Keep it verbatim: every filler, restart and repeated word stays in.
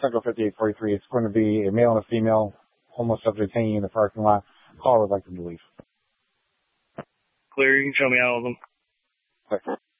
Central fifty-eight forty-three. It's going to be a male and a female homeless subject hanging in the parking lot. Caller would like them to leave. Clear, you can show me all of them. Okay.